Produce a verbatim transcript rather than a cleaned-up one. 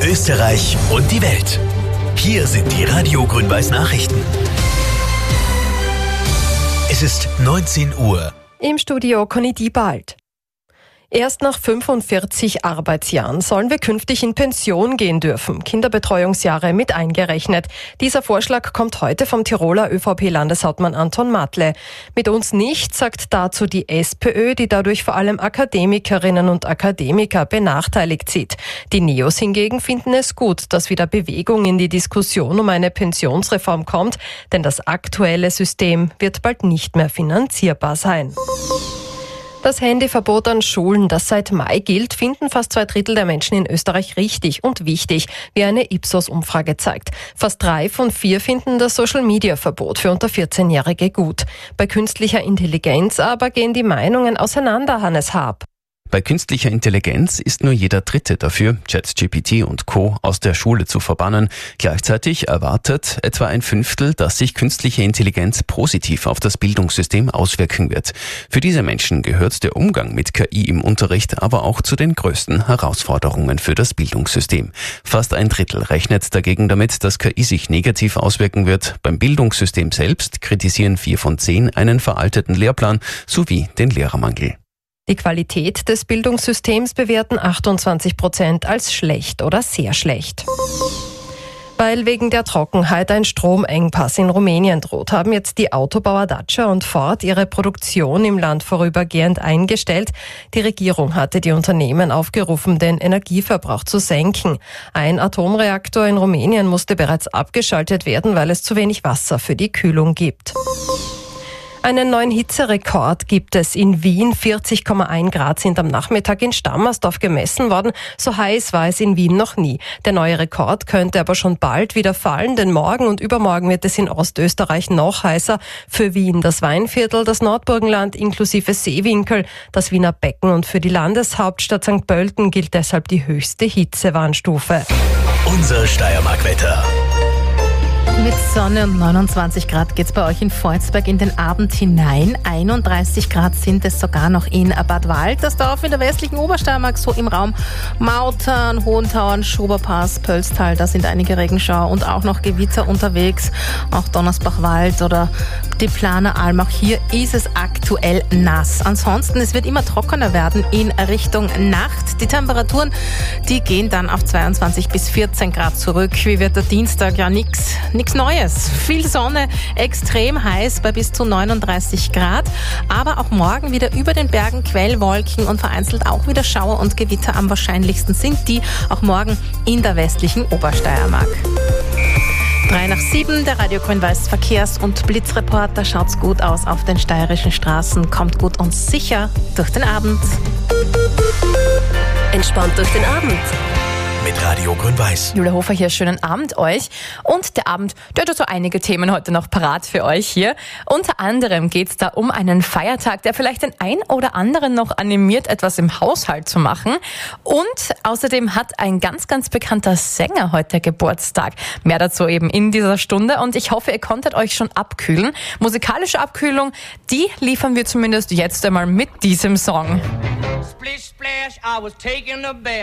Österreich und die Welt. Hier sind die Radio Grün-Weiß Nachrichten. Es ist neunzehn Uhr. Im Studio Conny Diebald. Erst nach fünfundvierzig Arbeitsjahren sollen wir künftig in Pension gehen dürfen, Kinderbetreuungsjahre mit eingerechnet. Dieser Vorschlag kommt heute vom Tiroler ÖVP-Landeshauptmann Anton Matle. Mit uns nicht, sagt dazu die SPÖ, die dadurch vor allem Akademikerinnen und Akademiker benachteiligt sieht. Die Neos hingegen finden es gut, dass wieder Bewegung in die Diskussion um eine Pensionsreform kommt, denn das aktuelle System wird bald nicht mehr finanzierbar sein. Das Handyverbot an Schulen, das seit Mai gilt, finden fast zwei Drittel der Menschen in Österreich richtig und wichtig, wie eine Ipsos-Umfrage zeigt. Fast drei von vier finden das Social-Media-Verbot für unter vierzehnjährige gut. Bei künstlicher Intelligenz aber gehen die Meinungen auseinander, Hannes Haab. Bei künstlicher Intelligenz ist nur jeder Dritte dafür, ChatGPT und Co. aus der Schule zu verbannen. Gleichzeitig erwartet etwa ein Fünftel, dass sich künstliche Intelligenz positiv auf das Bildungssystem auswirken wird. Für diese Menschen gehört der Umgang mit K I im Unterricht aber auch zu den größten Herausforderungen für das Bildungssystem. Fast ein Drittel rechnet dagegen damit, dass K I sich negativ auswirken wird. Beim Bildungssystem selbst kritisieren vier von zehn einen veralteten Lehrplan sowie den Lehrermangel. Die Qualität des Bildungssystems bewerten achtundzwanzig Prozent als schlecht oder sehr schlecht. Weil wegen der Trockenheit ein Stromengpass in Rumänien droht, haben jetzt die Autobauer Dacia und Ford ihre Produktion im Land vorübergehend eingestellt. Die Regierung hatte die Unternehmen aufgerufen, den Energieverbrauch zu senken. Ein Atomreaktor in Rumänien musste bereits abgeschaltet werden, weil es zu wenig Wasser für die Kühlung gibt. Einen neuen Hitzerekord gibt es in Wien. vierzig Komma eins Grad sind am Nachmittag in Stammersdorf gemessen worden. So heiß war es in Wien noch nie. Der neue Rekord könnte aber schon bald wieder fallen, denn morgen und übermorgen wird es in Ostösterreich noch heißer. Für Wien das Weinviertel, das Nordburgenland inklusive Seewinkel, das Wiener Becken und für die Landeshauptstadt Sankt Pölten gilt deshalb die höchste Hitzewarnstufe. Unser Steiermark-Wetter. Mit Sonne und neunundzwanzig Grad geht's bei euch in Volzberg in den Abend hinein. einunddreißig Grad sind es sogar noch in Bad Waltersdorf, in der westlichen Obersteiermark, so im Raum Mautern, Hohentauern, Schoberpass, Pölstal. Da sind einige Regenschauer und auch noch Gewitter unterwegs. Auch Donnersbachwald oder die Planer Alm. Auch hier ist es aktuell nass. Ansonsten, es wird immer trockener werden in Richtung Nacht. Die Temperaturen, die gehen dann auf zweiundzwanzig bis vierzehn Grad zurück. Wie wird der Dienstag? Ja, nix. Nichts Neues. Viel Sonne, extrem heiß bei bis zu neununddreißig Grad. Aber auch morgen wieder über den Bergen Quellwolken und vereinzelt auch wieder Schauer und Gewitter. Am wahrscheinlichsten sind die auch morgen in der westlichen Obersteiermark. Drei nach sieben, der Radio Grün-Weiß Verkehrs- und Blitzreporter. Schaut's gut aus auf den steirischen Straßen. Kommt gut und sicher durch den Abend. Entspannt durch den Abend. Mit Radio Grün-Weiß. Julia Hofer hier, schönen Abend euch. Und der Abend, der hat so einige Themen heute noch parat für euch hier. Unter anderem geht's da um einen Feiertag, der vielleicht den ein oder anderen noch animiert, etwas im Haushalt zu machen. Und außerdem hat ein ganz, ganz bekannter Sänger heute Geburtstag. Mehr dazu eben in dieser Stunde. Und ich hoffe, ihr konntet euch schon abkühlen. Musikalische Abkühlung, die liefern wir zumindest jetzt einmal mit diesem Song. Splish splash, I was taking a bath.